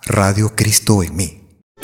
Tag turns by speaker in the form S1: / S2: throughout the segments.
S1: Radio Cristo en mí.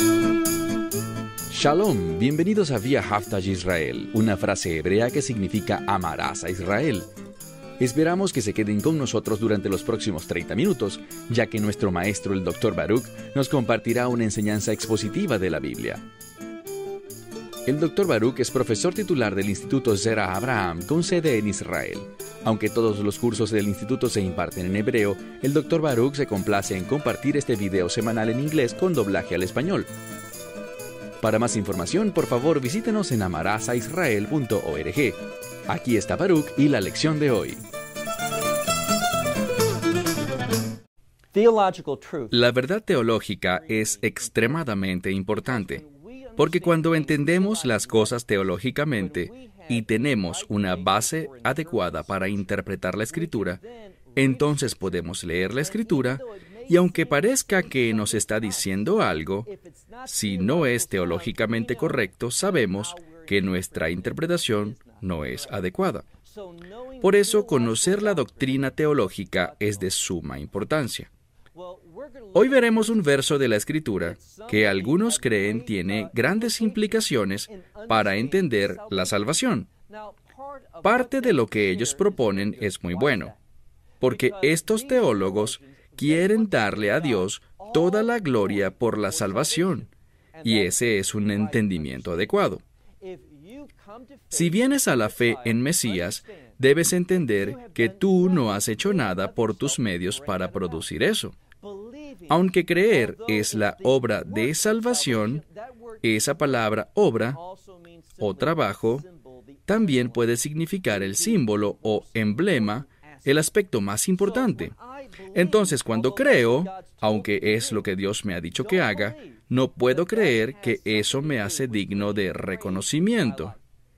S2: Shalom, bienvenidos a Vía Haftaj Israel, una frase hebrea que significa amarás a Israel. Esperamos que se queden con nosotros durante los próximos 30 minutos, ya que nuestro maestro, el Dr. Baruch, nos compartirá una enseñanza expositiva de la Biblia. El Dr. Baruch es profesor titular del Instituto Zera Abraham, con sede en Israel. Aunque todos los cursos del instituto se imparten en hebreo, el Dr. Baruch se complace en compartir este video semanal en inglés con doblaje al español. Para más información, por favor, visítenos en amarazaisrael.org. Aquí está Baruch y la lección de hoy. La verdad teológica es extremadamente importante, porque cuando entendemos las cosas teológicamente y tenemos una base adecuada para interpretar la Escritura, entonces podemos leer la Escritura y aunque parezca que nos está diciendo algo, si no es teológicamente correcto, sabemos que nuestra interpretación no es adecuada. Por eso, conocer la doctrina teológica es de suma importancia. Hoy veremos un verso de la Escritura que algunos creen tiene grandes implicaciones para entender la salvación. Parte de lo que ellos proponen es muy bueno, porque estos teólogos quieren darle a Dios toda la gloria por la salvación, y ese es un entendimiento adecuado. Si vienes a la fe en Mesías, debes entender que tú no has hecho nada por tus medios para producir eso. Aunque creer es la obra de salvación, esa palabra obra o trabajo también puede significar el símbolo o emblema, el aspecto más importante. Entonces, cuando creo, aunque es lo que Dios me ha dicho que haga, no puedo creer que eso me hace digno de reconocimiento.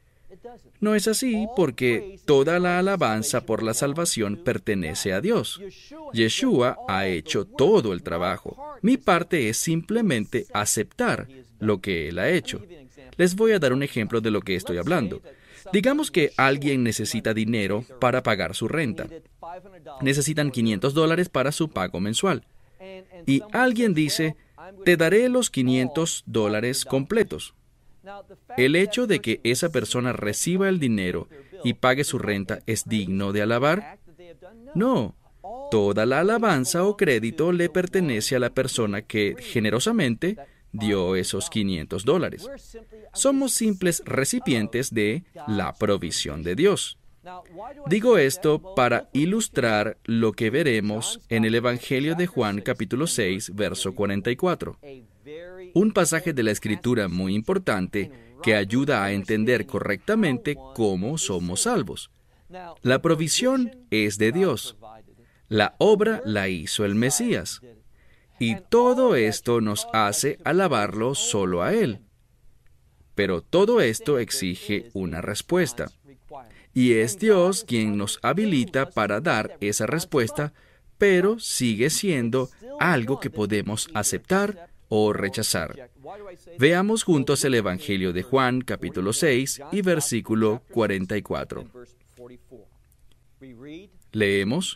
S2: No es así porque toda la alabanza por la salvación pertenece a Dios. Yeshua ha hecho todo el trabajo. Mi parte es simplemente aceptar lo que Él ha hecho. Les voy a dar un ejemplo de lo que estoy hablando. Digamos que alguien necesita dinero para pagar su renta. Necesitan $500 para su pago mensual. Y alguien dice, te daré los $500 completos. ¿El hecho de que esa persona reciba el dinero y pague su renta es digno de alabar? No. Toda la alabanza o crédito le pertenece a la persona que generosamente dio esos $500. Somos simples recipientes de la provisión de Dios. Digo esto para ilustrar lo que veremos en el Evangelio de Juan capítulo 6, verso 44. Un pasaje de la Escritura muy importante que ayuda a entender correctamente cómo somos salvos. La provisión es de Dios. La obra la hizo el Mesías. Y todo esto nos hace alabarlo solo a Él. Pero todo esto exige una respuesta. Y es Dios quien nos habilita para dar esa respuesta, pero sigue siendo algo que podemos aceptar o rechazar. Veamos juntos el Evangelio de Juan, capítulo 6 y versículo 44. Leemos: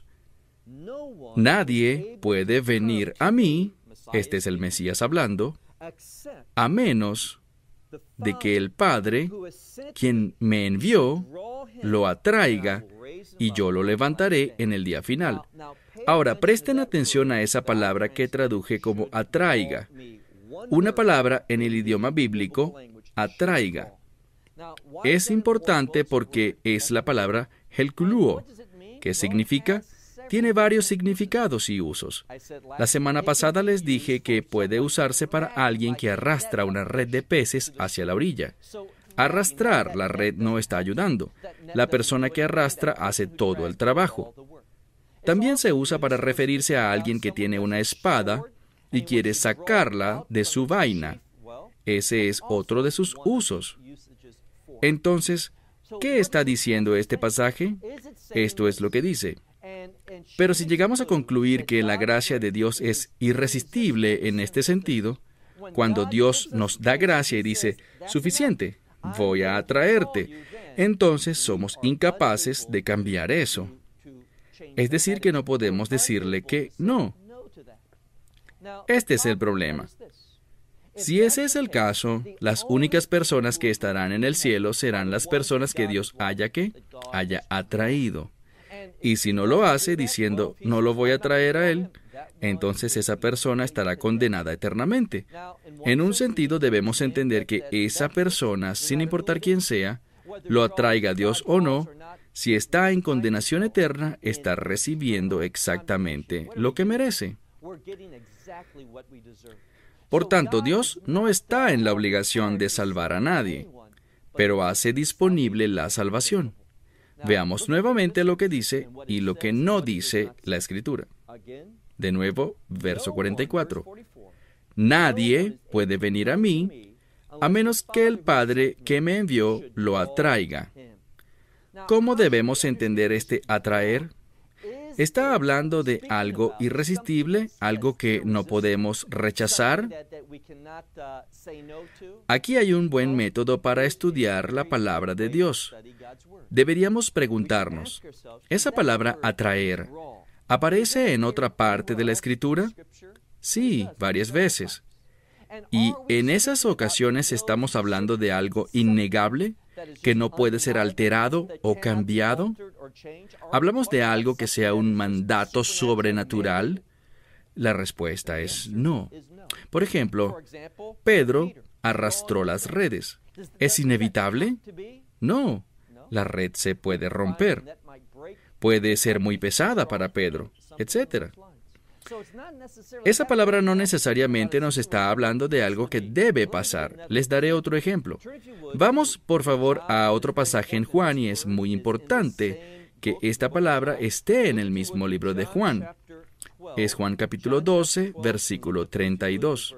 S2: Nadie puede venir a mí, este es el Mesías hablando, a menos de que el Padre, quien me envió, lo atraiga y yo lo levantaré en el día final. Ahora, presten atención a esa palabra que traduje como atraiga. Una palabra en el idioma bíblico, atraiga. Es importante porque es la palabra helkuluo, que significa, tiene varios significados y usos. La semana pasada les dije que puede usarse para alguien que arrastra una red de peces hacia la orilla. Arrastrar la red no está ayudando. La persona que arrastra hace todo el trabajo. También se usa para referirse a alguien que tiene una espada y quiere sacarla de su vaina. Ese es otro de sus usos. Entonces, ¿qué está diciendo este pasaje? Esto es lo que dice. Pero si llegamos a concluir que la gracia de Dios es irresistible en este sentido, cuando Dios nos da gracia y dice, suficiente, voy a atraerte, entonces somos incapaces de cambiar eso. Es decir, que no podemos decirle que no. Este es el problema. Si ese es el caso, las únicas personas que estarán en el cielo serán las personas que Dios haya atraído. Y si no lo hace, diciendo, no lo voy a traer a él, entonces esa persona estará condenada eternamente. En un sentido, debemos entender que esa persona, sin importar quién sea, lo atraiga Dios o no, si está en condenación eterna, está recibiendo exactamente lo que merece. Por tanto, Dios no está en la obligación de salvar a nadie, pero hace disponible la salvación. Veamos nuevamente lo que dice y lo que no dice la Escritura. De nuevo, verso 44. Nadie puede venir a mí a menos que el Padre que me envió lo atraiga. ¿Cómo debemos entender este atraer? ¿Está hablando de algo irresistible, algo que no podemos rechazar? Aquí hay un buen método para estudiar la palabra de Dios. Deberíamos preguntarnos, ¿esa palabra atraer aparece en otra parte de la Escritura? Sí, varias veces. ¿Y en esas ocasiones estamos hablando de algo innegable, que no puede ser alterado o cambiado? ¿Hablamos de algo que sea un mandato sobrenatural? La respuesta es no. Por ejemplo, Pedro arrastró las redes. ¿Es inevitable? No. La red se puede romper. Puede ser muy pesada para Pedro, etc. Esa palabra no necesariamente nos está hablando de algo que debe pasar. Les daré otro ejemplo. Vamos, por favor, a otro pasaje en Juan, y es muy importante que esta palabra esté en el mismo libro de Juan. Es Juan capítulo 12, versículo 32.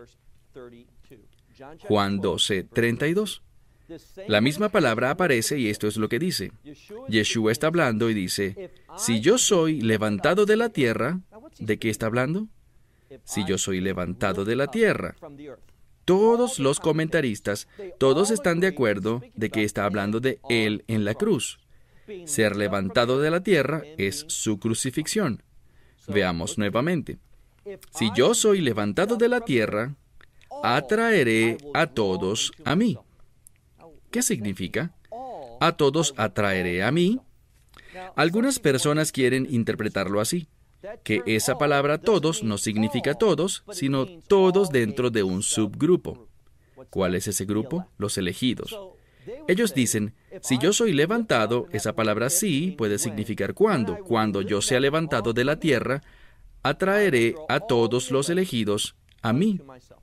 S2: Juan 12, 32. La misma palabra aparece y esto es lo que dice. Yeshua está hablando y dice, si yo soy levantado de la tierra, ¿de qué está hablando? Si yo soy levantado de la tierra. Todos los comentaristas, todos están de acuerdo de que está hablando de Él en la cruz. Ser levantado de la tierra es su crucifixión. Veamos nuevamente. Si yo soy levantado de la tierra, atraeré a todos a mí. ¿Qué significa? A todos atraeré a mí. Algunas personas quieren interpretarlo así, que esa palabra todos no significa todos, sino todos dentro de un subgrupo. ¿Cuál es ese grupo? Los elegidos. Ellos dicen, si yo soy levantado, esa palabra sí puede significar cuando. Cuando yo sea levantado de la tierra, atraeré a todos los elegidos a mí.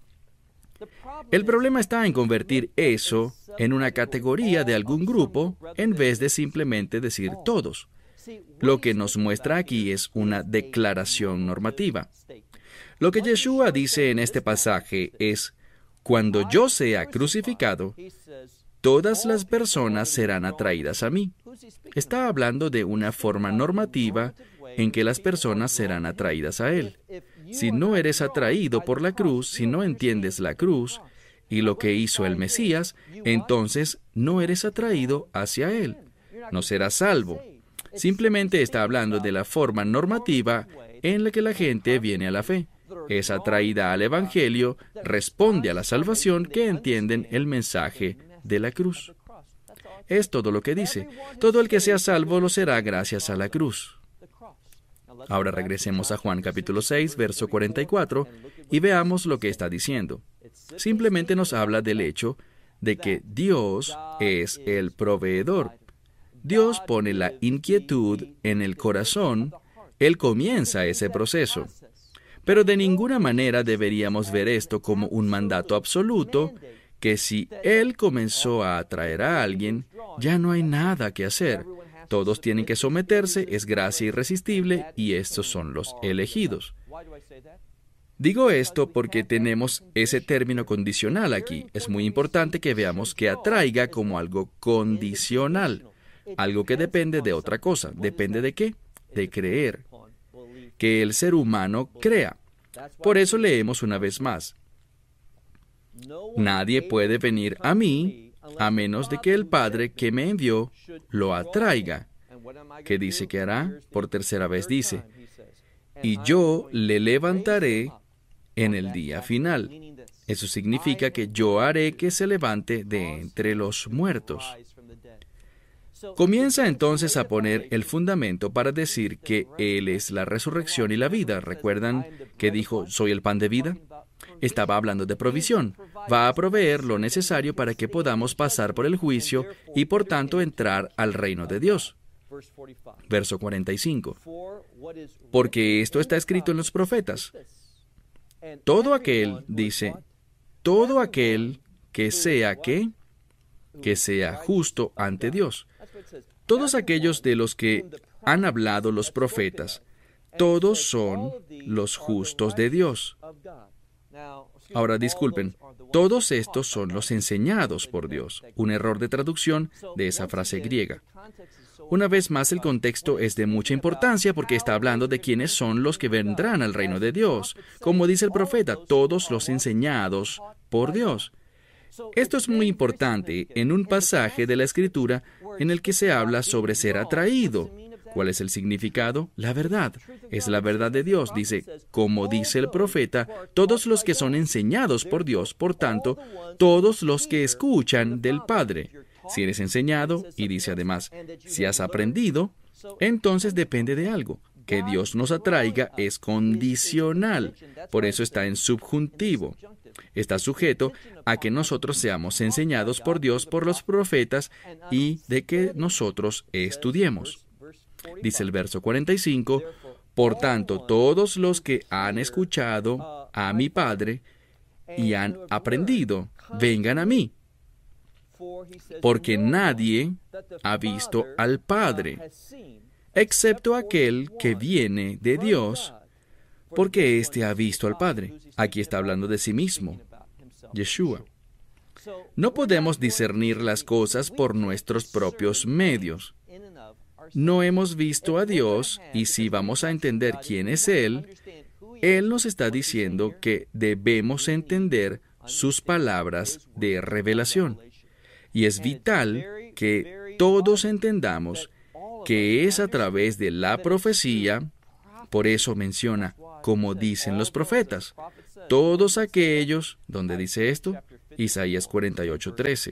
S2: El problema está en convertir eso en una categoría de algún grupo en vez de simplemente decir todos. Lo que nos muestra aquí es una declaración normativa. Lo que Yeshua dice en este pasaje es, cuando yo sea crucificado, todas las personas serán atraídas a mí. Está hablando de una forma normativa en que las personas serán atraídas a Él. Si no eres atraído por la cruz, si no entiendes la cruz y lo que hizo el Mesías, entonces no eres atraído hacia Él. No serás salvo. Simplemente está hablando de la forma normativa en la que la gente viene a la fe. Es atraída al Evangelio, responde a la salvación que entienden el mensaje de la cruz. Es todo lo que dice. Todo el que sea salvo lo será gracias a la cruz. Ahora regresemos a Juan capítulo 6, verso 44, y veamos lo que está diciendo. Simplemente nos habla del hecho de que Dios es el proveedor. Dios pone la inquietud en el corazón, Él comienza ese proceso. Pero de ninguna manera deberíamos ver esto como un mandato absoluto, que si Él comenzó a atraer a alguien, ya no hay nada que hacer. Todos tienen que someterse, es gracia irresistible, y estos son los elegidos. Digo esto porque tenemos ese término condicional aquí. Es muy importante que veamos que atraiga como algo condicional, algo que depende de otra cosa. ¿Depende de qué? De creer. Que el ser humano crea. Por eso leemos una vez más. Nadie puede venir a mí a menos de que el Padre que me envió lo atraiga. ¿Qué dice que hará? Por tercera vez dice, y yo le levantaré en el día final. Eso significa que yo haré que se levante de entre los muertos. Comienza entonces a poner el fundamento para decir que Él es la resurrección y la vida. ¿Recuerdan que dijo, soy el pan de vida? Estaba hablando de provisión. Va a proveer lo necesario para que podamos pasar por el juicio y por tanto entrar al reino de Dios. Verso 45. Porque esto está escrito en los profetas. Todo aquel, dice, todo aquel que sea ¿qué? Que sea justo ante Dios. Todos aquellos de los que han hablado los profetas, todos son los justos de Dios. Ahora disculpen, todos estos son los enseñados por Dios. Un error de traducción de esa frase griega. Una vez más, el contexto es de mucha importancia porque está hablando de quiénes son los que vendrán al reino de Dios. Como dice el profeta, todos los enseñados por Dios. Esto es muy importante en un pasaje de la Escritura en el que se habla sobre ser atraído. ¿Cuál es el significado? La verdad. Es la verdad de Dios. Dice, como dice el profeta, todos los que son enseñados por Dios, por tanto, todos los que escuchan del Padre. Si eres enseñado, y dice además, si has aprendido, entonces depende de algo. Que Dios nos atraiga es condicional. Por eso está en subjuntivo. Está sujeto a que nosotros seamos enseñados por Dios, por los profetas, y de que nosotros estudiemos. Dice el verso 45, por tanto, todos los que han escuchado a mi Padre y han aprendido, vengan a mí. Porque nadie ha visto al Padre, excepto aquel que viene de Dios, porque éste ha visto al Padre. Aquí está hablando de sí mismo, Yeshua. No podemos discernir las cosas por nuestros propios medios. No hemos visto a Dios, y si vamos a entender quién es Él nos está diciendo que debemos entender sus palabras de revelación. Y es vital que todos entendamos que es a través de la profecía, por eso menciona, como dicen los profetas, todos aquellos, ¿dónde dice esto? Isaías 48:13.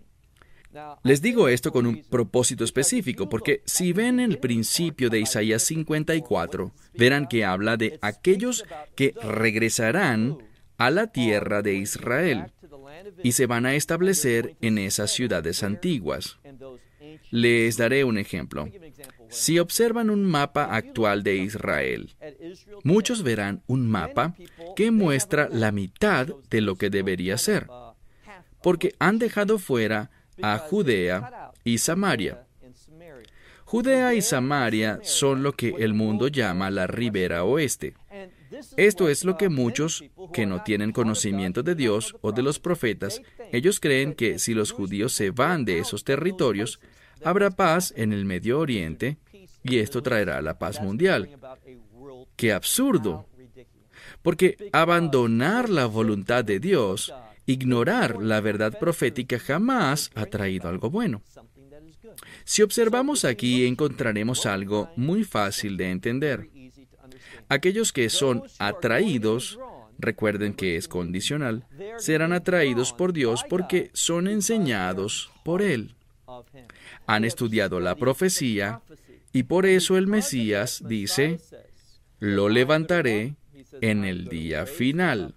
S2: Les digo esto con un propósito específico, porque si ven el principio de Isaías 54, verán que habla de aquellos que regresarán a la tierra de Israel y se van a establecer en esas ciudades antiguas. Les daré un ejemplo. Si observan un mapa actual de Israel, muchos verán un mapa que muestra la mitad de lo que debería ser, porque han dejado fuera a Judea y Samaria. Judea y Samaria son lo que el mundo llama la ribera oeste. Esto es lo que muchos que no tienen conocimiento de Dios o de los profetas, ellos creen que si los judíos se van de esos territorios, habrá paz en el Medio Oriente y esto traerá la paz mundial. ¡Qué absurdo! Porque abandonar la voluntad de Dios, ignorar la verdad profética jamás ha traído algo bueno. Si observamos aquí, encontraremos algo muy fácil de entender. Aquellos que son atraídos, recuerden que es condicional, serán atraídos por Dios porque son enseñados por Él. Han estudiado la profecía y por eso el Mesías dice, lo levantaré en el día final.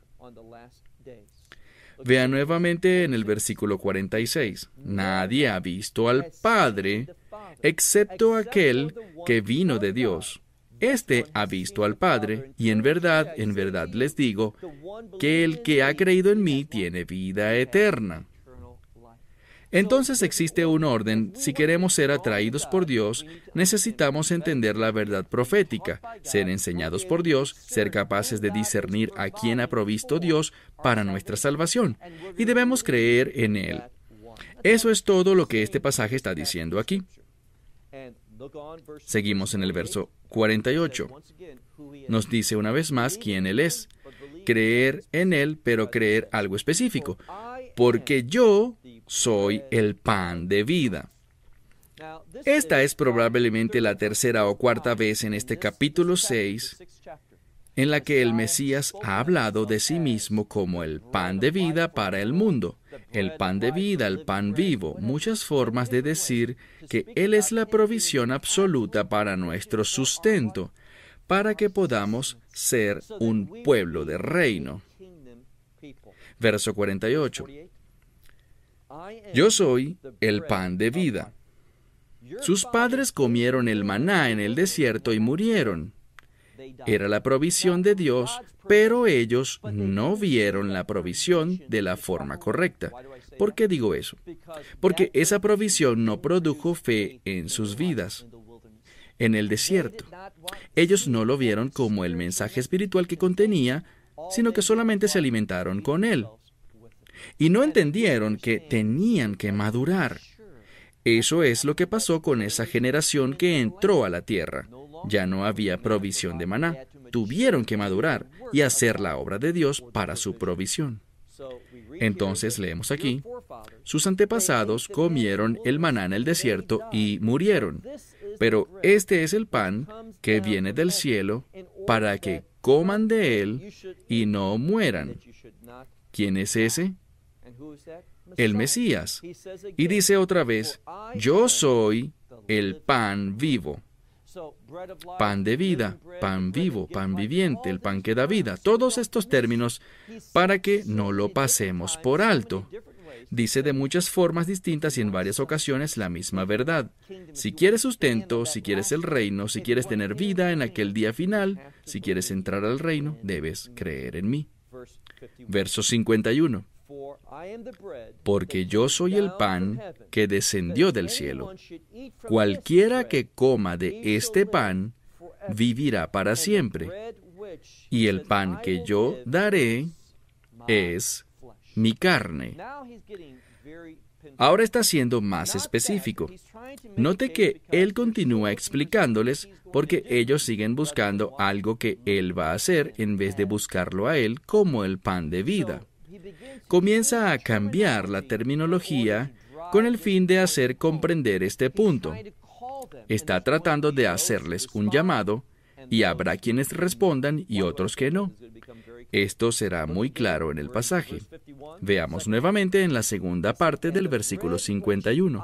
S2: Vean nuevamente en el versículo 46. Nadie ha visto al Padre excepto aquel que vino de Dios. Este ha visto al Padre, y en verdad les digo, que el que ha creído en mí tiene vida eterna. Entonces existe un orden. Si queremos ser atraídos por Dios, necesitamos entender la verdad profética, ser enseñados por Dios, ser capaces de discernir a quién ha provisto Dios para nuestra salvación, y debemos creer en Él. Eso es todo lo que este pasaje está diciendo aquí. Seguimos en el verso 48. Nos dice una vez más quién Él es. Creer en Él, pero creer algo específico. Porque yo soy el pan de vida. Esta es probablemente la tercera o cuarta vez en este capítulo 6 en la que el Mesías ha hablado de sí mismo como el pan de vida para el mundo. El pan de vida, el pan vivo, muchas formas de decir que Él es la provisión absoluta para nuestro sustento, para que podamos ser un pueblo de reino. Verso 48. Yo soy el pan de vida. Sus padres comieron el maná en el desierto y murieron. Era la provisión de Dios, pero ellos no vieron la provisión de la forma correcta. ¿Por qué digo eso? Porque esa provisión no produjo fe en sus vidas. En el desierto, ellos no lo vieron como el mensaje espiritual que contenía, sino que solamente se alimentaron con él. Y no entendieron que tenían que madurar. Eso es lo que pasó con esa generación que entró a la tierra. Ya no había provisión de maná. Tuvieron que madurar y hacer la obra de Dios para su provisión. Entonces leemos aquí, sus antepasados comieron el maná en el desierto y murieron. Pero este es el pan que viene del cielo para que coman de él y no mueran. ¿Quién es ese? El Mesías. Y dice otra vez, yo soy el pan vivo. Pan de vida, pan vivo, pan viviente, el pan que da vida. Todos estos términos para que no lo pasemos por alto. Dice de muchas formas distintas y en varias ocasiones la misma verdad. Si quieres sustento, si quieres el reino, si quieres tener vida en aquel día final, si quieres entrar al reino, debes creer en mí. Verso 51. Porque yo soy el pan que descendió del cielo. Cualquiera que coma de este pan vivirá para siempre. Y el pan que yo daré es mi carne. Ahora está siendo más específico. Note que él continúa explicándoles porque ellos siguen buscando algo que él va a hacer en vez de buscarlo a él como el pan de vida. Comienza a cambiar la terminología con el fin de hacer comprender este punto. Está tratando de hacerles un llamado y habrá quienes respondan y otros que no. Esto será muy claro en el pasaje. Veamos nuevamente en la segunda parte del versículo 51.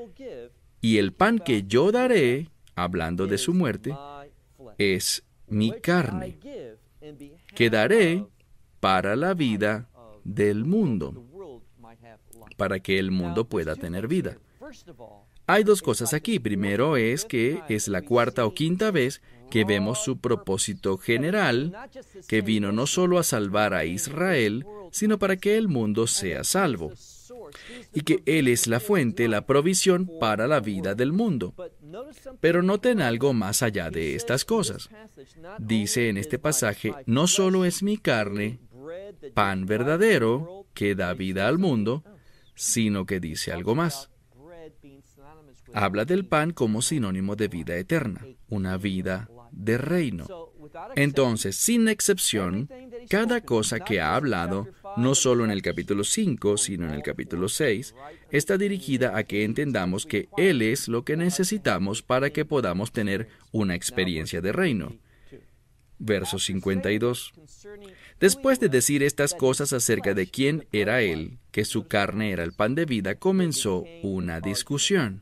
S2: Y el pan que yo daré, hablando de su muerte, es mi carne, que daré para la vida del mundo, para que el mundo pueda tener vida. Hay dos cosas aquí. Primero es que es la cuarta o quinta vez que vemos su propósito general, que vino no solo a salvar a Israel, sino para que el mundo sea salvo, y que Él es la fuente, la provisión para la vida del mundo. Pero noten algo más allá de estas cosas. Dice en este pasaje, no solo es mi carne, pan verdadero que da vida al mundo, sino que dice algo más. Habla del pan como sinónimo de vida eterna, una vida de reino. Entonces, sin excepción, cada cosa que ha hablado, no solo en el capítulo 5, sino en el capítulo 6, está dirigida a que entendamos que Él es lo que necesitamos para que podamos tener una experiencia de reino. Verso 52. Después de decir estas cosas acerca de quién era Él, que su carne era el pan de vida, comenzó una discusión.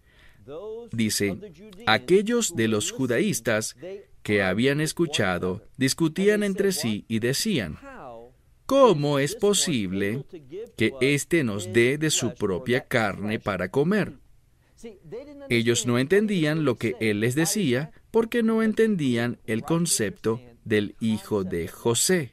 S2: Dice, aquellos de los judaístas que habían escuchado discutían entre sí y decían, ¿cómo es posible que éste nos dé de su propia carne para comer? Ellos no entendían lo que él les decía porque no entendían el concepto del hijo de José.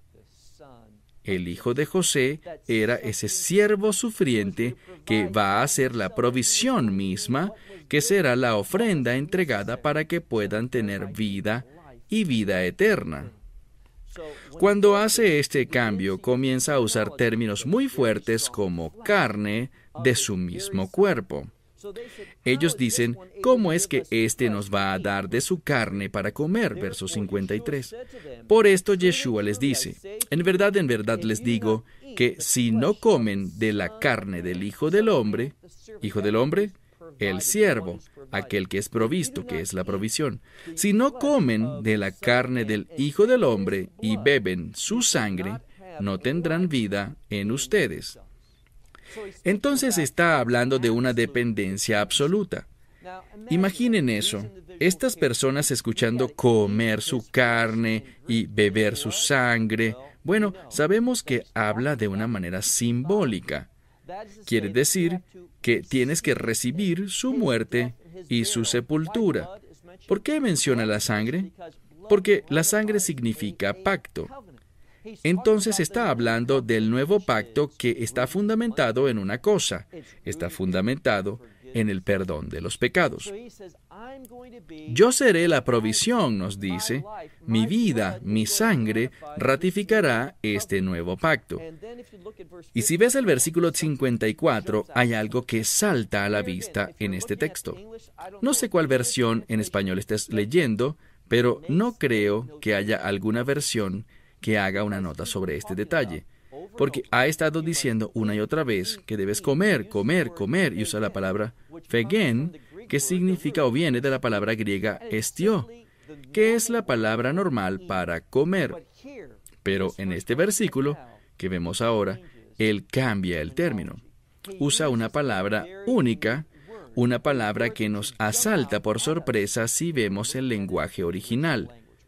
S2: El hijo de José era ese siervo sufriente que va a hacer la provisión misma, que será la ofrenda entregada para que puedan tener vida y vida eterna. Cuando hace este cambio, comienza a usar términos muy fuertes como carne de su mismo cuerpo. Ellos dicen, ¿cómo es que éste nos va a dar de su carne para comer? Verso 53. Por esto Yeshua les dice, en verdad les digo, que si no comen de la carne del Hijo del Hombre, el siervo, aquel que es provisto, que es la provisión. Si no comen de la carne del Hijo del Hombre y beben su sangre, no tendrán vida en ustedes. Entonces está hablando de una dependencia absoluta. Imaginen eso, estas personas escuchando comer su carne y beber su sangre. Bueno, sabemos que habla de una manera simbólica. Quiere decir que tienes que recibir su muerte y su sepultura. ¿Por qué menciona la sangre? Porque la sangre significa pacto. Entonces está hablando del nuevo pacto que está fundamentado en una cosa. Está fundamentado en el perdón de los pecados. Yo seré la provisión, nos dice. Mi vida, mi sangre, ratificará este nuevo pacto. Y si ves el versículo 54, hay algo que salta a la vista en este texto. No sé cuál versión en español estés leyendo, pero no creo que haya alguna versión que haga una nota sobre este detalle, porque ha estado diciendo una y otra vez que debes comer, comer, comer, y usa la palabra phegen, que significa o viene de la palabra griega estio, que es la palabra normal para comer. Pero en este versículo que vemos ahora, él cambia el término. Usa una palabra única, una palabra que nos asalta por sorpresa si vemos el lenguaje original.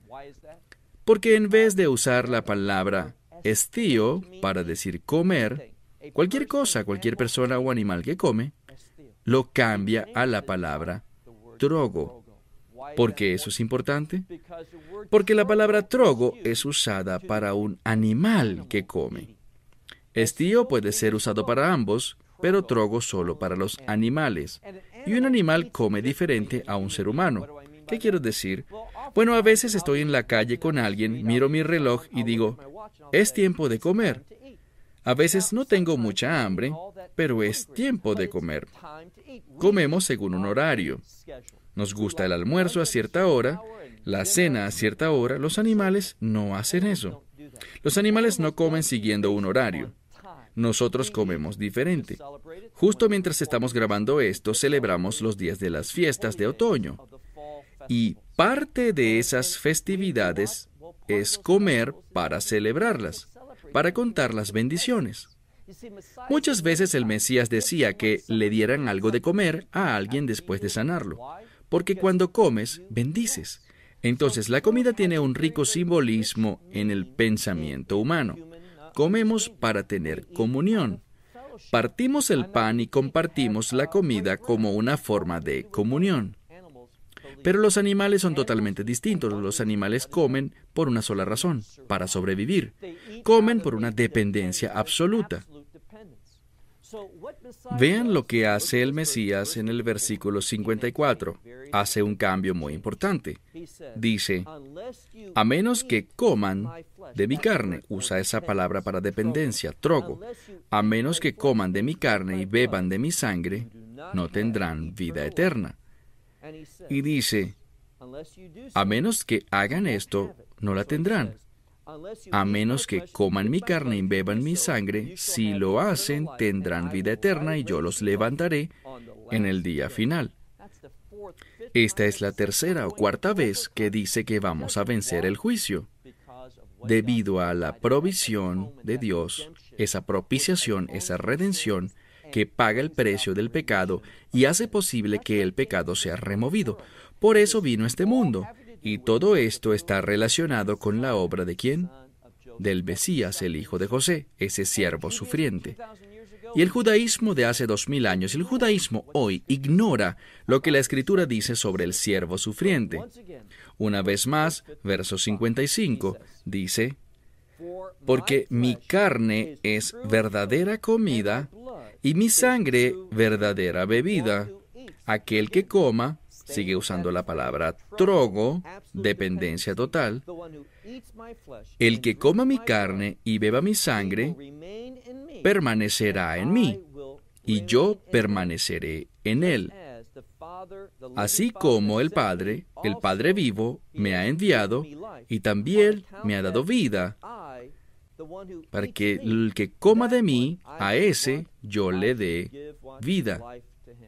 S2: Porque en vez de usar la palabra estio para decir comer, cualquier cosa, cualquier persona o animal que come, lo cambia a la palabra trogo. ¿Por qué eso es importante? Porque la palabra trogo es usada para un animal que come. Estio puede ser usado para ambos, pero trogo solo para los animales. Y un animal come diferente a un ser humano. ¿Qué quiero decir? Bueno, a veces estoy en la calle con alguien, miro mi reloj y digo, es tiempo de comer. A veces no tengo mucha hambre, pero es tiempo de comer. Comemos según un horario. Nos gusta el almuerzo a cierta hora, la cena a cierta hora. Los animales no hacen eso. Los animales no comen siguiendo un horario. Nosotros comemos diferente. Justo mientras estamos grabando esto, celebramos los días de las fiestas de otoño. Y parte de esas festividades es comer para celebrarlas, para contar las bendiciones. Muchas veces el Mesías decía que le dieran algo de comer a alguien después de sanarlo, porque cuando comes, bendices. Entonces la comida tiene un rico simbolismo en el pensamiento humano. Comemos para tener comunión. Partimos el pan y compartimos la comida como una forma de comunión. Pero los animales son totalmente distintos. Los animales comen por una sola razón, para sobrevivir. Comen por una dependencia absoluta. Vean lo que hace el Mesías en el versículo 54. Hace un cambio muy importante. Dice, a menos que coman de mi carne, usa esa palabra para dependencia, trogo. A menos que coman de mi carne y beban de mi sangre, no tendrán vida eterna. Y dice, a menos que hagan esto, no la tendrán. A menos que coman mi carne y beban mi sangre, si lo hacen, tendrán vida eterna y yo los levantaré en el día final. Esta es la tercera o cuarta vez que dice que vamos a vencer el juicio. Debido a la provisión de Dios, esa propiciación, esa redención, que paga el precio del pecado y hace posible que el pecado sea removido. Por eso vino a este mundo. Y todo esto está relacionado con la obra ¿de quién? Del Mesías, el hijo de José, ese siervo sufriente. Y el judaísmo de hace 2000 años, el judaísmo hoy ignora lo que la Escritura dice sobre el siervo sufriente. Una vez más, verso 55, dice, porque mi carne es verdadera comida y mi sangre verdadera bebida. Aquel que coma, sigue usando la palabra trogo, dependencia total. El que coma mi carne y beba mi sangre, permanecerá en mí, y yo permaneceré en él. Así como el Padre vivo, me ha enviado, y también me ha dado vida, para que el que coma de mí, a ese yo le dé vida.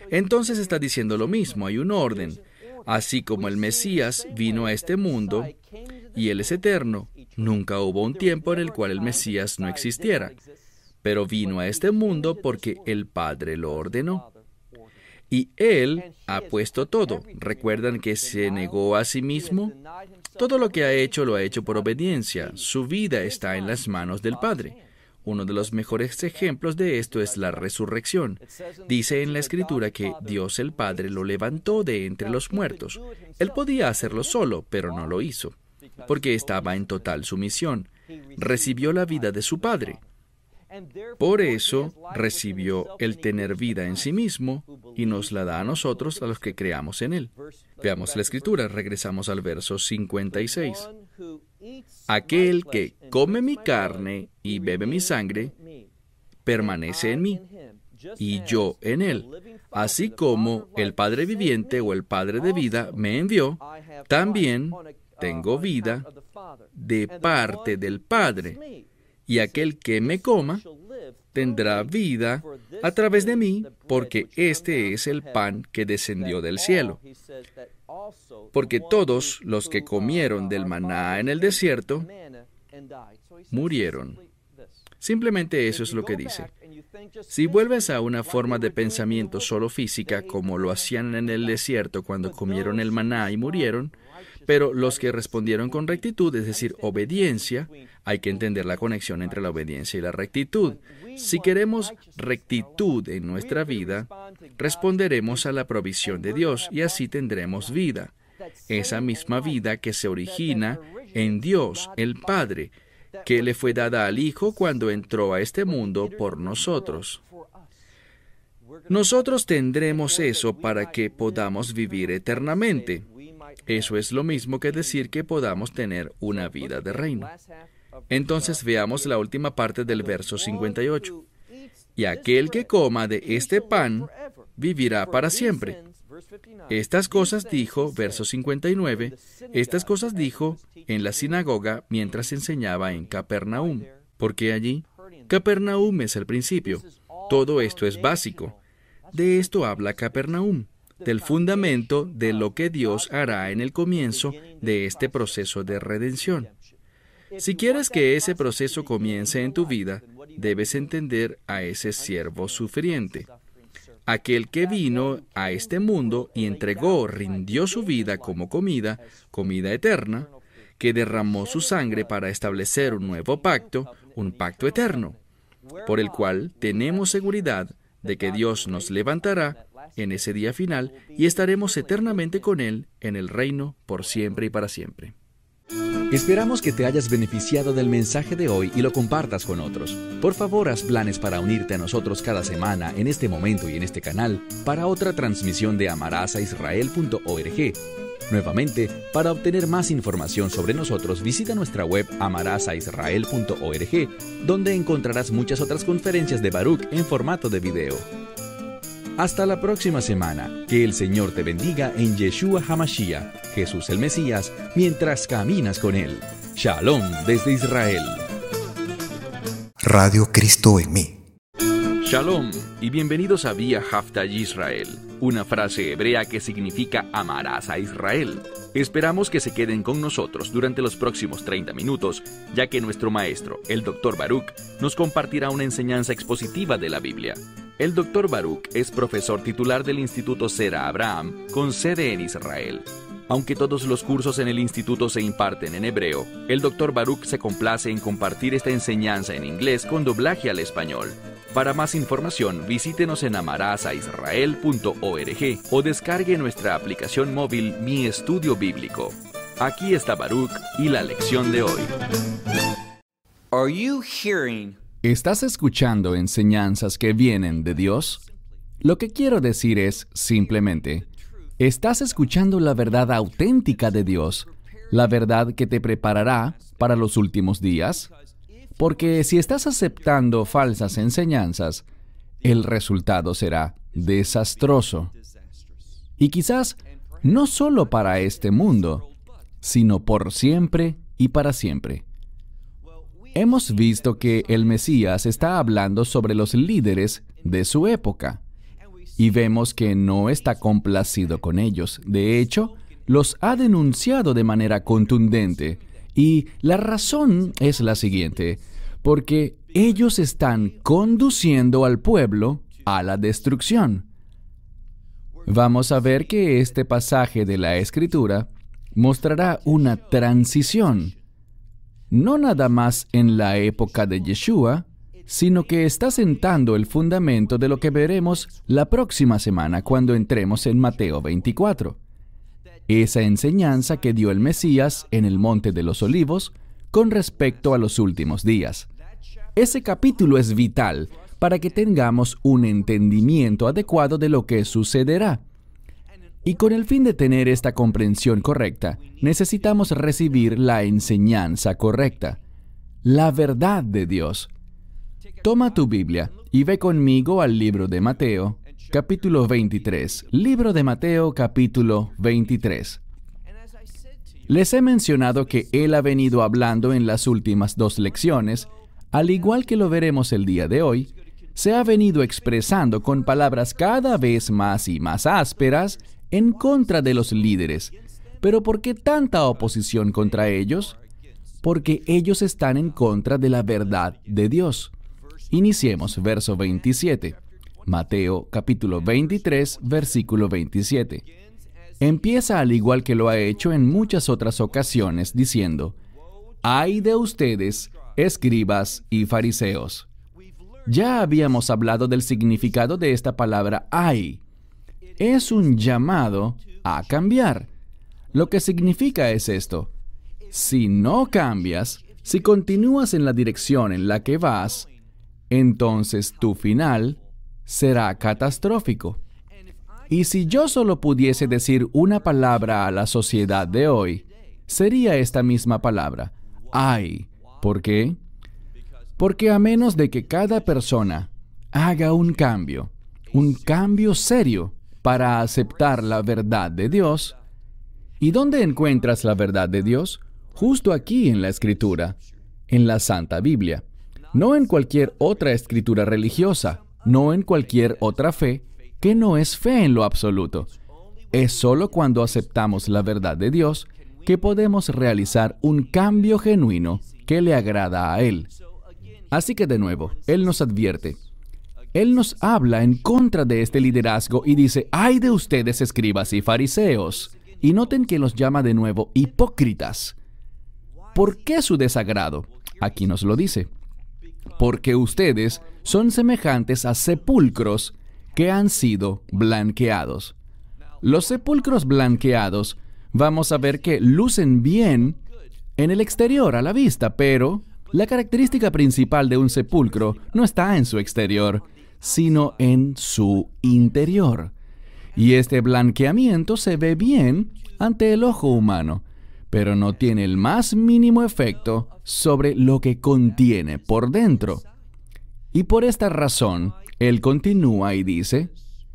S2: Entonces está diciendo lo mismo, hay un orden. Así como el Mesías vino a este mundo y Él es eterno, nunca hubo un tiempo en el cual el Mesías no existiera, pero vino a este mundo porque el Padre lo ordenó. Y Él ha puesto todo. ¿Recuerdan que se negó a sí mismo? Todo lo que ha hecho lo ha hecho por obediencia. Su vida está en las manos del Padre. Uno de los mejores ejemplos de esto es la resurrección. Dice en la Escritura que Dios el Padre lo levantó de entre los muertos. Él podía hacerlo solo, pero no lo hizo, porque estaba en total sumisión. Recibió la vida de su Padre. Por eso recibió el tener vida en sí mismo y nos la da a nosotros, a los que creamos en Él. Veamos la Escritura, regresamos al verso 56. Aquel que come mi carne y bebe mi sangre, permanece en mí, y yo en él. Así como el Padre viviente o el Padre de vida me envió, también tengo vida de parte del Padre. Y aquel que me coma tendrá vida a través de mí, porque este es el pan que descendió del cielo. Porque todos los que comieron del maná en el desierto murieron. Simplemente eso es lo que dice. Si vuelves a una forma de pensamiento solo física, como lo hacían en el desierto cuando comieron el maná y murieron, pero los que respondieron con rectitud, es decir, obediencia, hay que entender la conexión entre la obediencia y la rectitud. Si queremos rectitud en nuestra vida, responderemos a la provisión de Dios y así tendremos vida. Esa misma vida que se origina en Dios, el Padre, que le fue dada al Hijo cuando entró a este mundo por nosotros. Nosotros tendremos eso para que podamos vivir eternamente. Eso es lo mismo que decir que podamos tener una vida de reino. Entonces veamos la última parte del verso 58. Y aquel que coma de este pan vivirá para siempre. Estas cosas dijo, verso 59, estas cosas dijo en la sinagoga mientras enseñaba en Capernaum. ¿Por qué allí? Capernaum es el principio. Todo esto es básico. De esto habla Capernaum, del fundamento de lo que Dios hará en el comienzo de este proceso de redención. Si quieres que ese proceso comience en tu vida, debes entender a ese siervo sufriente. Aquel que vino a este mundo y rindió su vida como comida, comida eterna, que derramó su sangre para establecer un nuevo pacto, un pacto eterno, por el cual tenemos seguridad de que Dios nos levantará en ese día final y estaremos eternamente con Él en el reino por siempre y para siempre.
S1: Esperamos que te hayas beneficiado del mensaje de hoy y lo compartas con otros. Por favor, haz planes para unirte a nosotros cada semana en este momento y en este canal para otra transmisión de amarasaisrael.org. Nuevamente, para obtener más información sobre nosotros, visita nuestra web amarasaisrael.org, donde encontrarás muchas otras conferencias de Baruch en formato de video. Hasta la próxima semana. Que el Señor te bendiga en Yeshua HaMashiach, Jesús el Mesías, mientras caminas con Él. Shalom desde Israel.
S3: Radio Cristo en mí.
S2: Shalom y bienvenidos a Vía Haftaj Israel, una frase hebrea que significa amarás a Israel. Esperamos que se queden con nosotros durante los próximos 30 minutos, ya que nuestro maestro, el Dr. Baruch, nos compartirá una enseñanza expositiva de la Biblia. El Dr. Baruch es profesor titular del Instituto Zera Abraham, con sede en Israel. Aunque todos los cursos en el instituto se imparten en hebreo, el Dr. Baruch se complace en compartir esta enseñanza en inglés con doblaje al español. Para más información, visítenos en amarasaisrael.org o descargue nuestra aplicación móvil Mi Estudio Bíblico. Aquí está Baruch y la lección de hoy.
S1: ¿Estás escuchando enseñanzas que vienen de Dios? Lo que quiero decir es, simplemente, ¿estás escuchando la verdad auténtica de Dios? ¿La verdad que te preparará para los últimos días? Porque si estás aceptando falsas enseñanzas, el resultado será desastroso. Y quizás no solo para este mundo, sino por siempre y para siempre. Hemos visto que el Mesías está hablando sobre los líderes de su época. y vemos que no está complacido con ellos. De hecho, los ha denunciado de manera contundente. Y la razón es la siguiente: porque ellos están conduciendo al pueblo a la destrucción. Vamos a ver que este pasaje de la Escritura mostrará una transición, no nada más en la época de Yeshua, sino que está sentando el fundamento de lo que veremos la próxima semana cuando entremos en Mateo 24. Esa enseñanza que dio el Mesías en el Monte de los Olivos con respecto a los últimos días. Ese capítulo es vital para que tengamos un entendimiento adecuado de lo que sucederá. Y con el fin de tener esta comprensión correcta, necesitamos recibir la enseñanza correcta, la verdad de Dios. Toma tu Biblia y ve conmigo al libro de Mateo, capítulo 23. Libro de Mateo, capítulo 23. Les he mencionado que Él ha venido hablando en las últimas 2 lecciones, al igual que lo veremos el día de hoy. Se ha venido expresando con palabras cada vez más y más ásperas en contra de los líderes. ¿Pero por qué tanta oposición contra ellos? Porque ellos están en contra de la verdad de Dios. Iniciemos verso 27. Mateo capítulo 23, versículo 27. Empieza al igual que lo ha hecho en muchas otras ocasiones, diciendo: «Ay de ustedes, escribas y fariseos». Ya habíamos hablado del significado de esta palabra ay. Es un llamado a cambiar. Lo que significa es esto: si no cambias, si continúas en la dirección en la que vas, entonces tu final será catastrófico. Y si yo solo pudiese decir una palabra a la sociedad de hoy, sería esta misma palabra: ay. ¿Por qué? Porque a menos de que cada persona haga un cambio serio para aceptar la verdad de Dios. ¿Y dónde encuentras la verdad de Dios? Justo aquí en la Escritura, en la Santa Biblia. No en cualquier otra escritura religiosa, no en cualquier otra fe, que no es fe en lo absoluto. Es solo cuando aceptamos la verdad de Dios que podemos realizar un cambio genuino que le agrada a Él. Así que de nuevo, Él nos advierte. Él nos habla en contra de este liderazgo y dice: «¡Ay de ustedes, escribas y fariseos!». Y noten que los llama de nuevo hipócritas. ¿Por qué su desagrado? Aquí nos lo dice: «Porque ustedes son semejantes a sepulcros que han sido blanqueados». Los sepulcros blanqueados, vamos a ver que lucen bien en el exterior a la vista, pero la característica principal de un sepulcro no está en su exterior, sino en su interior. Y este blanqueamiento se ve bien ante el ojo humano, pero no tiene el más mínimo efecto sobre lo que contiene por dentro. Y por esta razón, Él continúa y dice: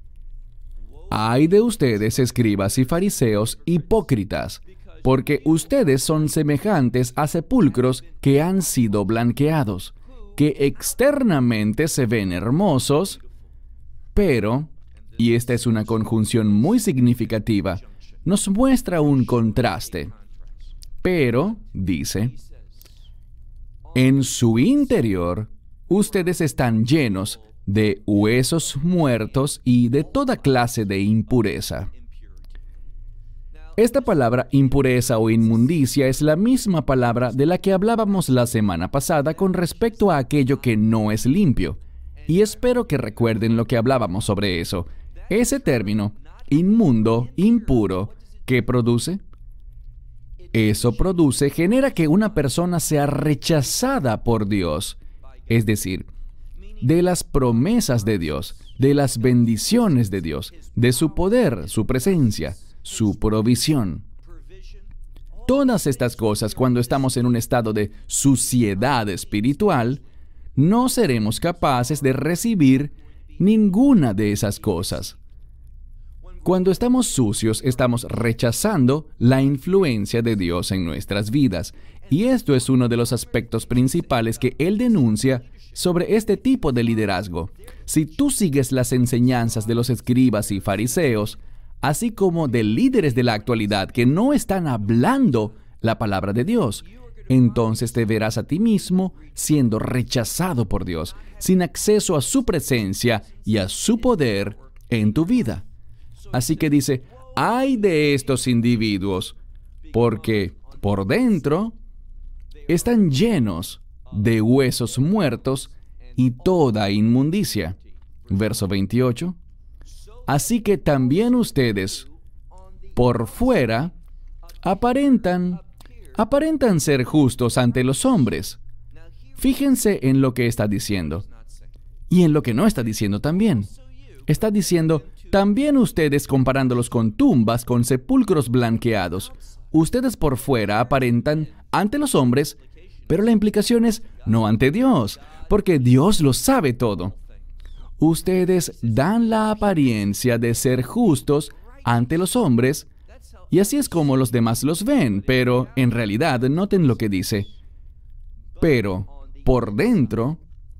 S1: «Ay de ustedes, escribas y fariseos, hipócritas, porque ustedes son semejantes a sepulcros que han sido blanqueados, que externamente se ven hermosos, pero», y esta es una conjunción muy significativa, nos muestra un contraste. Pero, dice, «en su interior, ustedes están llenos de huesos muertos y de toda clase de impureza». Esta palabra impureza o inmundicia es la misma palabra de la que hablábamos la semana pasada con respecto a aquello que no es limpio. Y espero que recuerden lo que hablábamos sobre eso. Ese término, inmundo, impuro, ¿qué produce? Eso genera que una persona sea rechazada por Dios. Es decir, de las promesas de Dios, de las bendiciones de Dios, de su poder, su presencia, su provisión. Todas estas cosas, cuando estamos en un estado de suciedad espiritual, no seremos capaces de recibir ninguna de esas cosas. Cuando estamos sucios, estamos rechazando la influencia de Dios en nuestras vidas. Y esto es uno de los aspectos principales que él denuncia sobre este tipo de liderazgo. Si tú sigues las enseñanzas de los escribas y fariseos, así como de líderes de la actualidad que no están hablando la palabra de Dios, entonces te verás a ti mismo siendo rechazado por Dios, sin acceso a su presencia y a su poder en tu vida. Así que dice, ¡ay de estos individuos! Porque por dentro están llenos de huesos muertos y toda inmundicia. Verso 28. Así que también ustedes, por fuera, aparentan ser justos ante los hombres. Fíjense en lo que está diciendo. Y en lo que no está diciendo también. Está diciendo, también ustedes comparándolos con tumbas, con sepulcros blanqueados. Ustedes por fuera aparentan ante los hombres, pero la implicación es no ante Dios, porque Dios lo sabe todo. Ustedes dan la apariencia de ser justos ante los hombres, y así es como los demás los ven, pero en realidad noten lo que dice. Pero por dentro,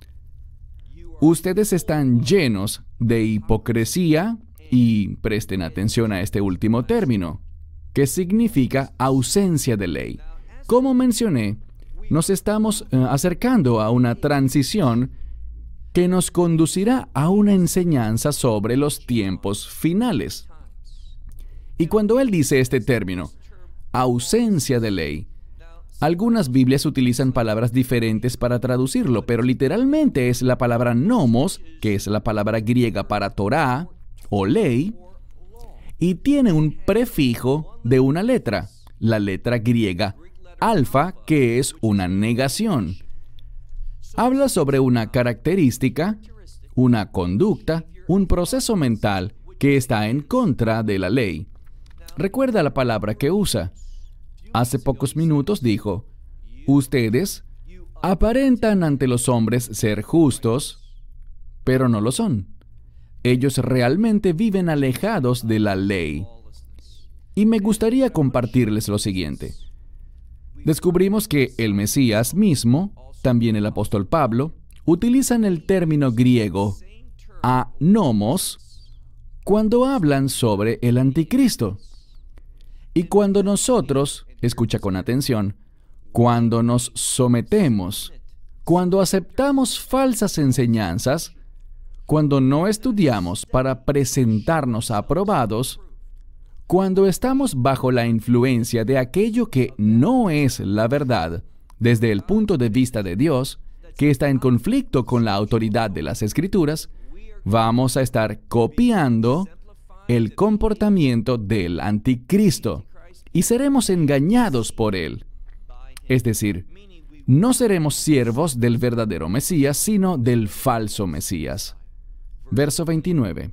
S1: ustedes están llenos de hipocresía y presten atención a este último término, que significa ausencia de ley. Como mencioné, nos estamos acercando a una transición que nos conducirá a una enseñanza sobre los tiempos finales. Y cuando él dice este término, ausencia de ley, algunas Biblias utilizan palabras diferentes para traducirlo, pero literalmente es la palabra nomos, que es la palabra griega para Torá o ley, y tiene un prefijo de una letra, la letra griega alfa, que es una negación. Habla sobre una característica, una conducta, un proceso mental que está en contra de la ley. Recuerda la palabra que usa. Hace pocos minutos dijo, ustedes aparentan ante los hombres ser justos, pero no lo son. Ellos realmente viven alejados de la ley. Y me gustaría compartirles lo siguiente. Descubrimos que el Mesías mismo, también el apóstol Pablo, utilizan el término griego anomos cuando hablan sobre el anticristo. Y cuando nosotros, escucha con atención, cuando nos sometemos, cuando aceptamos falsas enseñanzas, cuando no estudiamos para presentarnos aprobados, cuando estamos bajo la influencia de aquello que no es la verdad, desde el punto de vista de Dios, que está en conflicto con la autoridad de las Escrituras, vamos a estar copiando el comportamiento del anticristo y seremos engañados por él. Es decir, no seremos siervos del verdadero Mesías, sino del falso Mesías. Verso 29.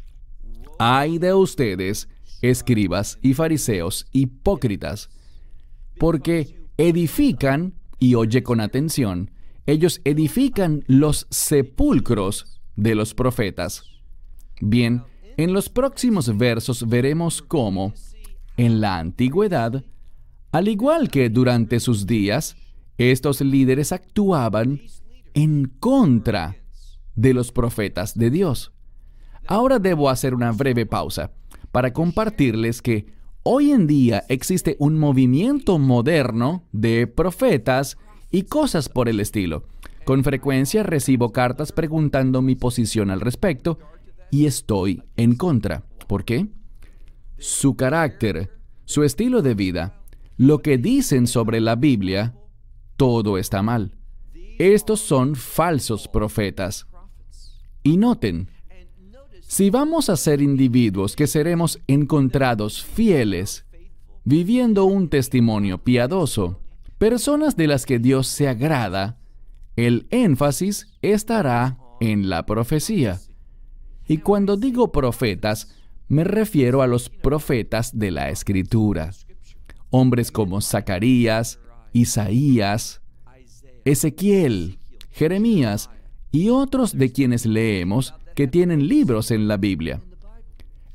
S1: ¡Ay de ustedes, escribas y fariseos hipócritas! Porque edifican, y oye con atención, ellos edifican los sepulcros de los profetas. Bien, en los próximos versos veremos cómo, en la antigüedad, al igual que durante sus días, estos líderes actuaban en contra de los profetas de Dios. Ahora debo hacer una breve pausa para compartirles que hoy en día existe un movimiento moderno de profetas y cosas por el estilo. Con frecuencia recibo cartas preguntando mi posición al respecto y estoy en contra. ¿Por qué? Su carácter, su estilo de vida, lo que dicen sobre la Biblia, todo está mal. Estos son falsos profetas. Y noten, si vamos a ser individuos que seremos encontrados fieles, viviendo un testimonio piadoso, personas de las que Dios se agrada, el énfasis estará en la profecía. Y cuando digo profetas, me refiero a los profetas de la Escritura. Hombres como Zacarías, Isaías, Ezequiel, Jeremías y otros de quienes leemos que tienen libros en la Biblia.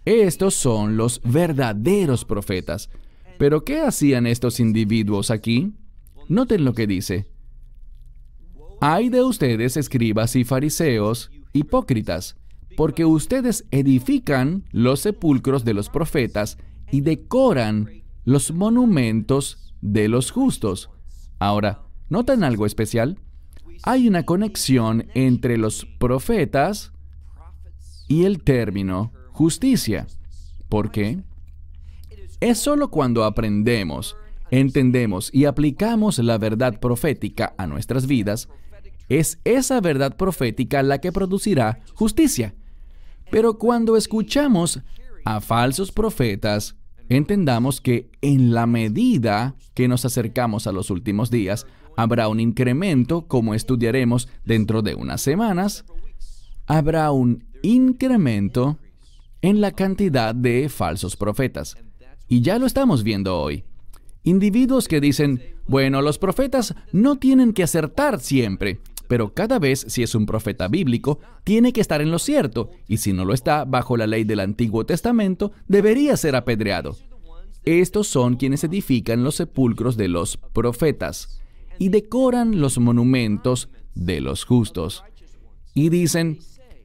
S1: Estos son los verdaderos profetas. ¿Pero qué hacían estos individuos aquí? Noten lo que dice. Ay de ustedes, escribas y fariseos, hipócritas, porque ustedes edifican los sepulcros de los profetas y decoran los monumentos de los justos. Ahora, ¿notan algo especial? Hay una conexión entre los profetas y el término justicia. ¿Por qué? Es solo cuando aprendemos, entendemos y aplicamos la verdad profética a nuestras vidas, es esa verdad profética la que producirá justicia. Pero cuando escuchamos a falsos profetas, entendamos que en la medida que nos acercamos a los últimos días, habrá un incremento, como estudiaremos dentro de unas semanas, habrá un incremento en la cantidad de falsos profetas. Y ya lo estamos viendo hoy. Individuos que dicen, bueno, los profetas no tienen que acertar siempre, pero cada vez, si es un profeta bíblico, tiene que estar en lo cierto, y si no lo está, bajo la ley del Antiguo Testamento, debería ser apedreado. Estos son quienes edifican los sepulcros de los profetas y decoran los monumentos de los justos. Y dicen,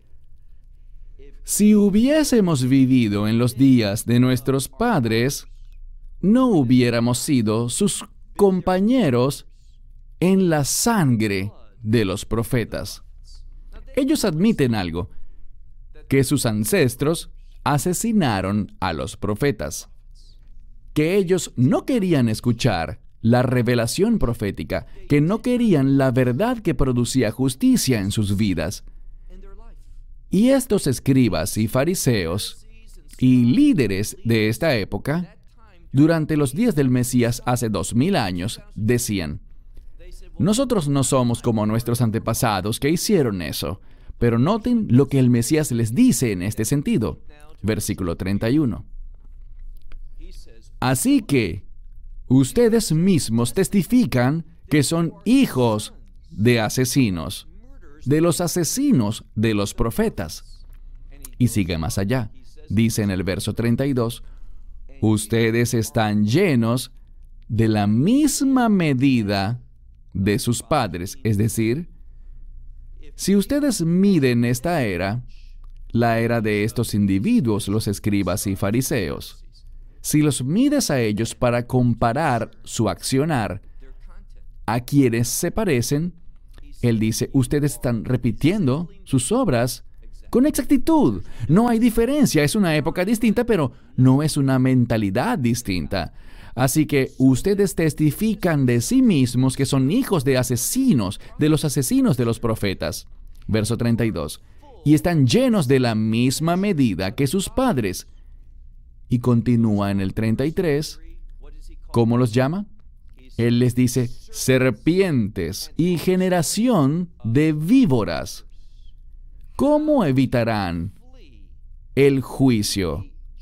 S1: si hubiésemos vivido en los días de nuestros padres, no hubiéramos sido sus compañeros en la sangre de los profetas. Ellos admiten algo, que sus ancestros asesinaron a los profetas, que ellos no querían escuchar la revelación profética, que no querían la verdad que producía justicia en sus vidas. Y estos escribas y fariseos y líderes de esta época, durante los días del Mesías hace 2000 años, decían, nosotros no somos como nuestros antepasados que hicieron eso, pero noten lo que el Mesías les dice en este sentido. Versículo 31. Así que, ustedes mismos testifican que son hijos de asesinos, de los asesinos de los profetas. Y sigue más allá. Dice en el verso 32, ustedes están llenos de la misma medida de sus padres. Es decir, si ustedes miden esta era, la era de estos individuos, los escribas y fariseos, si los mides a ellos para comparar su accionar a quienes se parecen, él dice, ustedes están repitiendo sus obras con exactitud. No hay diferencia, es una época distinta, pero no es una mentalidad distinta. Así que ustedes testifican de sí mismos que son hijos de asesinos, de los asesinos de los profetas. Verso 32. Y están llenos de la misma medida que sus padres. Y continúa en el 33. ¿Cómo los llama? Él les dice, serpientes y generación de víboras. ¿Cómo evitarán el juicio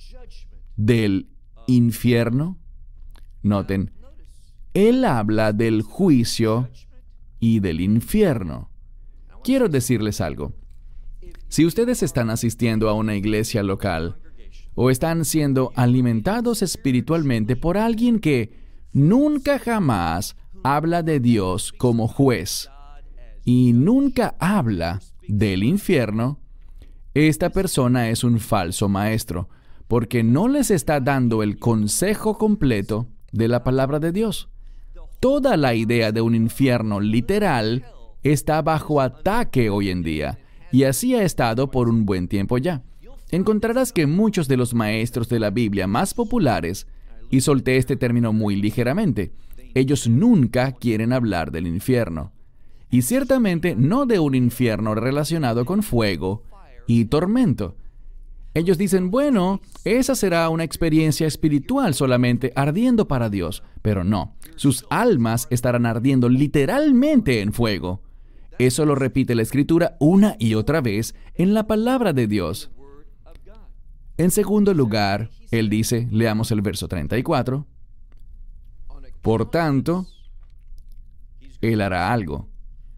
S1: del infierno? Noten, él habla del juicio y del infierno. Quiero decirles algo. Si ustedes están asistiendo a una iglesia local o están siendo alimentados espiritualmente por alguien que nunca jamás habla de Dios como juez y nunca habla del infierno, esta persona es un falso maestro, porque no les está dando el consejo completo de la palabra de Dios. Toda la idea de un infierno literal está bajo ataque hoy en día, y así ha estado por un buen tiempo ya. Encontrarás que muchos de los maestros de la Biblia más populares, y solté este término muy ligeramente, ellos nunca quieren hablar del infierno. Y ciertamente no de un infierno relacionado con fuego y tormento. Ellos dicen, bueno, esa será una experiencia espiritual solamente ardiendo para Dios. Pero no, sus almas estarán ardiendo literalmente en fuego. Eso lo repite la Escritura una y otra vez en la palabra de Dios. En segundo lugar, él dice, leamos el verso 34, por tanto, él hará algo.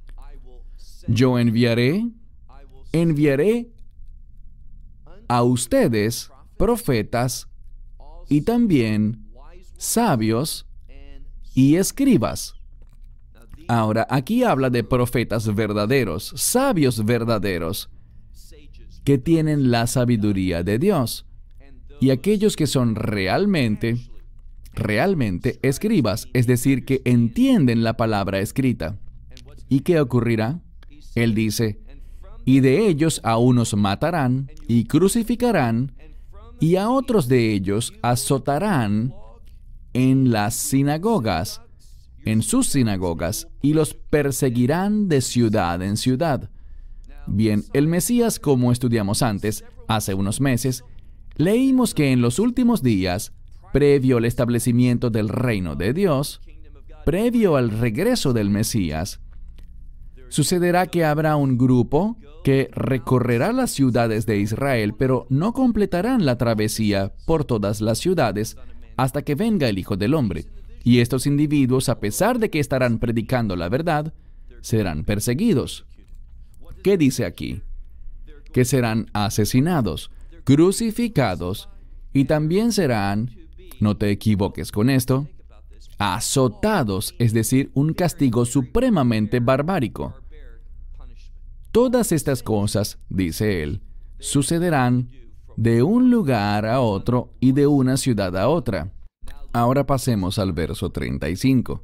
S1: Yo enviaré a ustedes profetas y también sabios y escribas. Ahora, aquí habla de profetas verdaderos, sabios verdaderos, que tienen la sabiduría de Dios, y aquellos que son realmente escribas, es decir, que entienden la palabra escrita. ¿Y qué ocurrirá? Él dice, y de ellos a unos matarán y crucificarán, y a otros de ellos azotarán en las sinagogas, en sus sinagogas, y los perseguirán de ciudad en ciudad. Bien, el Mesías, como estudiamos antes, hace unos meses, leímos que en los últimos días, previo al establecimiento del reino de Dios, previo al regreso del Mesías, sucederá que habrá un grupo que recorrerá las ciudades de Israel, pero no completarán la travesía por todas las ciudades hasta que venga el Hijo del Hombre. Y estos individuos, a pesar de que estarán predicando la verdad, serán perseguidos. ¿Qué dice aquí? Que serán asesinados, crucificados, y también serán, no te equivoques con esto, azotados, es decir, un castigo supremamente barbárico. Todas estas cosas, dice él, sucederán de un lugar a otro y de una ciudad a otra. Ahora pasemos al verso 35.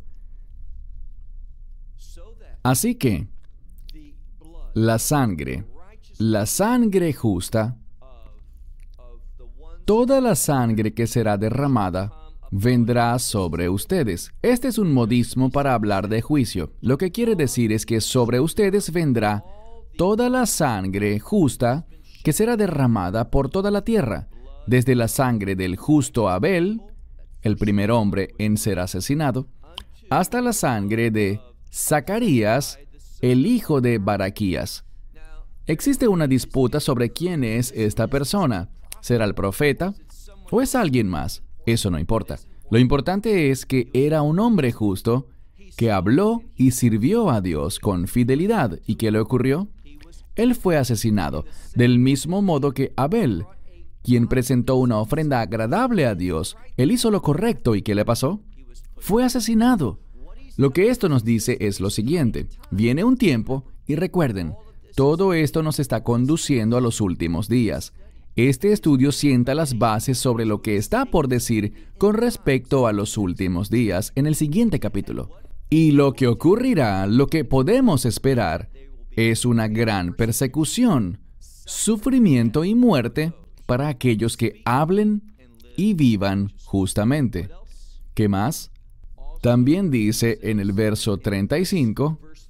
S1: Así que, la sangre justa, toda la sangre que será derramada, vendrá sobre ustedes. Este es un modismo para hablar de juicio. Lo que quiere decir es que sobre ustedes vendrá toda la sangre justa que será derramada por toda la tierra, desde la sangre del justo Abel, el primer hombre en ser asesinado, hasta la sangre de Zacarías, el hijo de Baraquías. Existe una disputa sobre quién es esta persona. ¿Será el profeta o es alguien más? Eso no importa. Lo importante es que era un hombre justo que habló y sirvió a Dios con fidelidad. ¿Y qué le ocurrió? Él fue asesinado, del mismo modo que Abel, quien presentó una ofrenda agradable a Dios. Él hizo lo correcto. ¿Y qué le pasó? Fue asesinado. Lo que esto nos dice es lo siguiente. Viene un tiempo, y recuerden, todo esto nos está conduciendo a los últimos días. Este estudio sienta las bases sobre lo que está por decir con respecto a los últimos días en el siguiente capítulo. Y lo que ocurrirá, lo que podemos esperar, es una gran persecución, sufrimiento y muerte para aquellos que hablen y vivan justamente. ¿Qué más? También dice en el verso 35,